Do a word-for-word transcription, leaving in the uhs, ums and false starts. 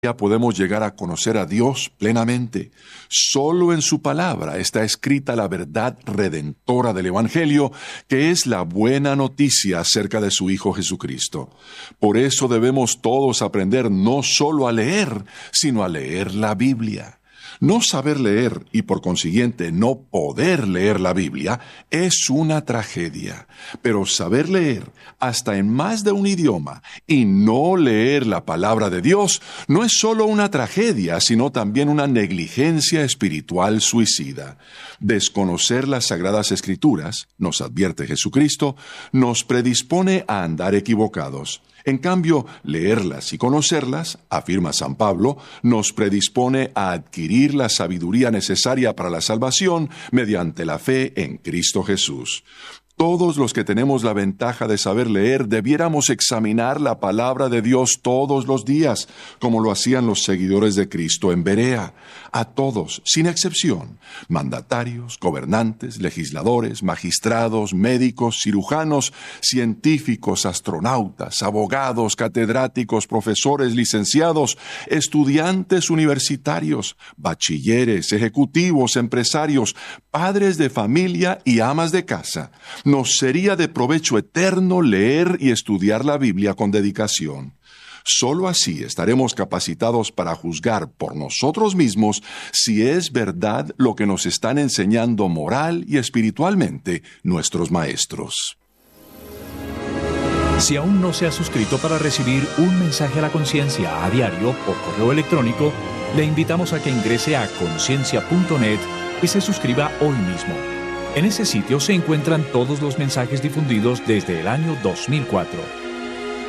podemos llegar a conocer a Dios plenamente. Solo en su palabra está escrita la verdad redentora del Evangelio, que es la buena noticia acerca de su Hijo Jesucristo. Por eso debemos todos aprender no solo a leer, sino a leer la Biblia. No saber leer y por consiguiente no poder leer la Biblia es una tragedia. Pero saber leer hasta en más de un idioma y no leer la palabra de Dios no es solo una tragedia, sino también una negligencia espiritual suicida. Desconocer las Sagradas Escrituras, nos advierte Jesucristo, nos predispone a andar equivocados. En cambio, leerlas y conocerlas, afirma San Pablo, nos predispone a adquirir la sabiduría necesaria para la salvación mediante la fe en Cristo Jesús. Todos los que tenemos la ventaja de saber leer debiéramos examinar la palabra de Dios todos los días, como lo hacían los seguidores de Cristo en Berea. A todos, sin excepción, mandatarios, gobernantes, legisladores, magistrados, médicos, cirujanos, científicos, astronautas, abogados, catedráticos, profesores, licenciados, estudiantes universitarios, bachilleres, ejecutivos, empresarios, padres de familia y amas de casa. Nos sería de provecho eterno leer y estudiar la Biblia con dedicación. Solo así estaremos capacitados para juzgar por nosotros mismos si es verdad lo que nos están enseñando moral y espiritualmente nuestros maestros. Si aún no se ha suscrito para recibir un mensaje a la conciencia a diario por correo electrónico, le invitamos a que ingrese a conciencia punto net y se suscriba hoy mismo. En ese sitio se encuentran todos los mensajes difundidos desde el año dos mil cuatro.